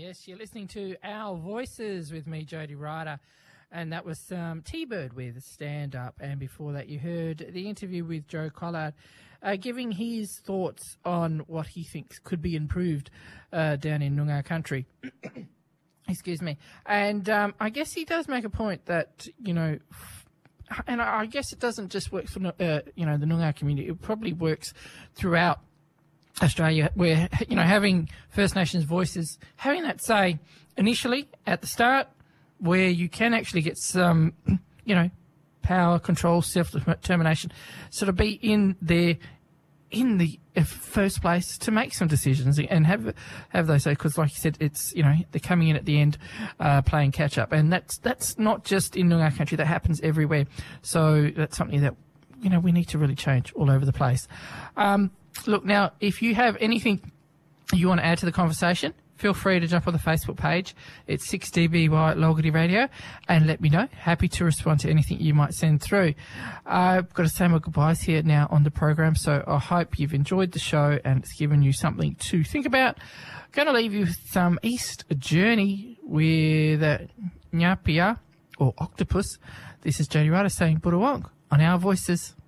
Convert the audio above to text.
Yes, you're listening to Our Voices with me, Jody Ryder, and that was T-Bird with Stand Up. And before that, you heard the interview with Joe Collard, giving his thoughts on what he thinks could be improved down in Noongar country. Excuse me. And I guess he does make a point that, you know, and I guess it doesn't just work for, the Noongar community. It probably works throughout Australia, where, you know, having First Nations voices, having that say initially at the start, where you can actually get some, you know, power, control, self-determination, sort of be in the first place to make some decisions and have those say, because like you said, it's, you know, they're coming in at the end, playing catch up, and that's not just in Noongar country, that happens everywhere. So that's something that, you know, we need to really change all over the place. Look, now, if you have anything you want to add to the conversation, feel free to jump on the Facebook page. It's 6DBY Lolgity Radio, and let me know. Happy to respond to anything you might send through. I've got to say my goodbyes here now on the program, so I hope you've enjoyed the show and it's given you something to think about. Going to leave you with some East Journey with Nyapia, or Octopus. This is Jody Ryder saying Budawong on Our Voices.